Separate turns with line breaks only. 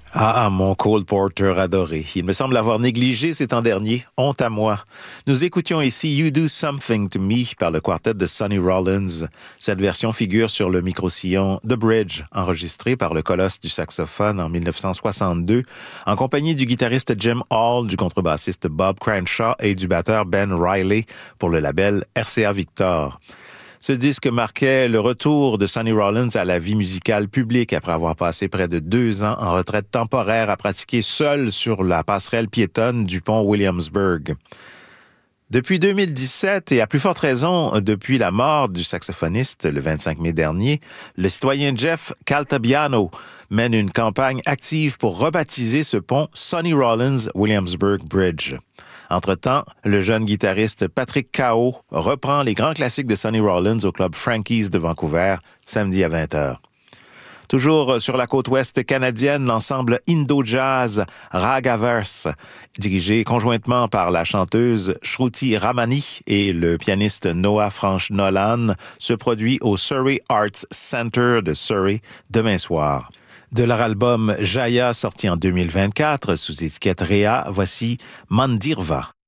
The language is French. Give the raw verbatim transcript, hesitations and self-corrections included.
Ah, ah, mon Cole Porter adoré. Il me semble avoir négligé ces temps derniers. Honte à moi. Nous écoutions ici You Do Something to Me par le quartet de Sonny Rollins. Cette version figure sur le micro-sillon The Bridge, enregistré par le colosse du saxophone en dix-neuf cent soixante-deux, en compagnie du guitariste Jim Hall, du contrebassiste Bob Cranshaw et du batteur Ben Riley pour le label R C A Victor. Ce disque marquait le retour de Sonny Rollins à la vie musicale publique après avoir passé près de deux ans en retraite temporaire à pratiquer seul sur la passerelle piétonne du pont Williamsburg. Depuis deux mille dix-sept, et à plus forte raison depuis la mort du saxophoniste le vingt-cinq mai dernier, le citoyen Jeff Caltabiano mène une campagne active pour rebaptiser ce pont Sonny Rollins Williamsburg Bridge. Entre-temps, le jeune guitariste Patrick Kao reprend les grands classiques de Sonny Rollins au club Frankie's de Vancouver, samedi à vingt heures. Toujours sur la côte ouest canadienne, l'ensemble Indo-Jazz Ragaverse, dirigé conjointement par la chanteuse Shruti Ramani et le pianiste Noah French-Nolan, se produit au Surrey Arts Centre de Surrey demain soir. De leur album Jaya, sorti en deux mille vingt-quatre, sous étiquette Rhea, voici Mandirva.